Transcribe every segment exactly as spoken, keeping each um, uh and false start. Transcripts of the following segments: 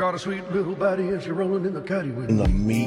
got a sweet little baddie and she's rolling in the caddy with In the meat.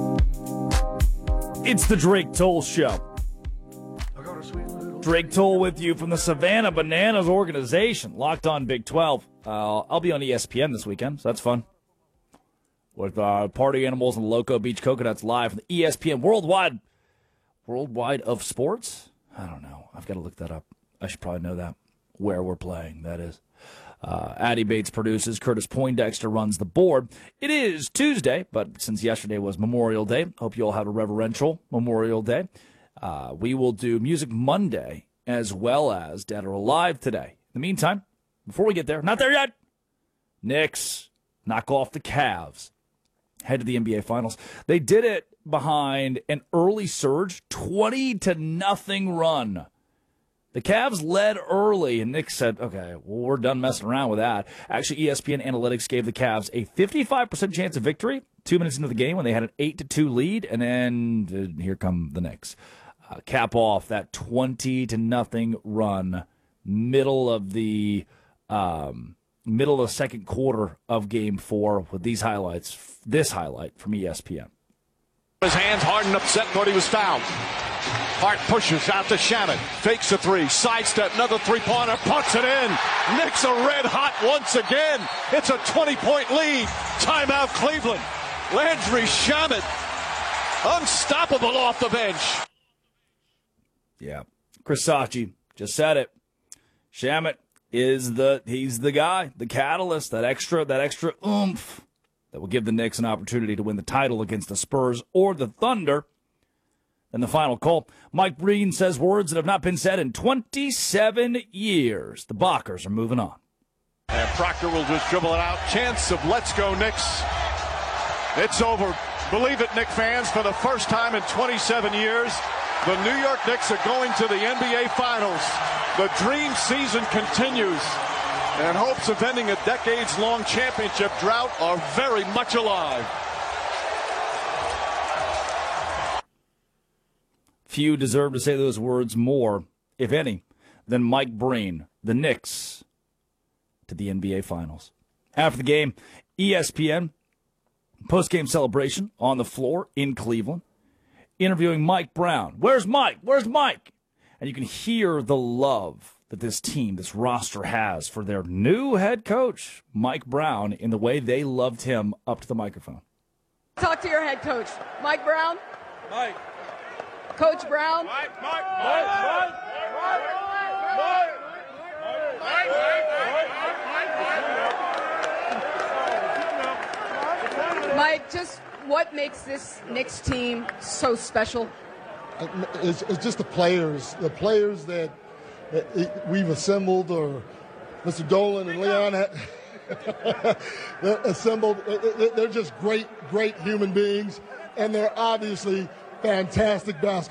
It's the Drake Toll Show. I got a sweet little Drake Toll with you from the Savannah Bananas organization, Locked On Big twelve. Uh, I'll be on E S P N this weekend, so that's fun. With uh, Party Animals and Loco Beach Coconuts live from the E S P N Worldwide. Worldwide of Sports? I don't know. I've got to look that up. I should probably know that. Where we're playing, that is. Uh, Addie Bates produces. Curtis Poindexter runs the board. It is Tuesday, but since yesterday was Memorial Day, hope you all have a reverential Memorial Day. Uh, we will do Music Monday as well as Dead or Alive today. In the meantime, before we get there, not there yet, Knicks knock off the Cavs. Head to the N B A Finals. They did it behind an early surge, twenty to nothing run. The Cavs led early, and Nick said, okay, well, we're done messing around with that. Actually, E S P N Analytics gave the Cavs a fifty-five percent chance of victory two minutes into the game when they had an eight to two lead, and then uh, here come the Knicks. Uh, cap off that twenty to nothing run, middle of the um, middle of the second quarter of game four with these highlights, this highlight from E S P N. His hands, Harden upset, thought he was fouled. Hart pushes out to Shamet, fakes a three, sidestep, another three-pointer, puts it in. Knicks are red hot once again. It's a twenty-point lead. Timeout Cleveland. Landry Shamet, unstoppable off the bench. Yeah, Chris Sachi just said it. Shamet is the he's the guy, the catalyst, that extra that extra oomph that will give the Knicks an opportunity to win the title against the Spurs or the Thunder. And the final call, Mike Breen says words that have not been said in twenty-seven years. The Bockers are moving on. And Proctor will just dribble it out. Chance of let's go Knicks. It's over. Believe it, Knicks fans, for the first time in twenty-seven years, the New York Knicks are going to the N B A Finals. The dream season continues, and hopes of ending a decades-long championship drought are very much alive. Few deserve to say those words more, if any, than Mike Breen, the Knicks, to the N B A Finals. After the game, E S P N post-game celebration on the floor in Cleveland, interviewing Mike Brown. Where's Mike? Where's Mike? And you can hear the love that this team, this roster has for their new head coach, Mike Brown, in the way they loved him up to the microphone. Talk to your head coach, Mike Brown. Mike. Coach Brown. Mike, Mike, Mike, Mike, Mike, Mike, Mike, Mike, just what makes this Knicks team so special? It's, it's just the players, the players that, that we've assembled, or Mister Dolan and Leon have assembled. They're just great, great human beings, and they're obviously fantastic basketball.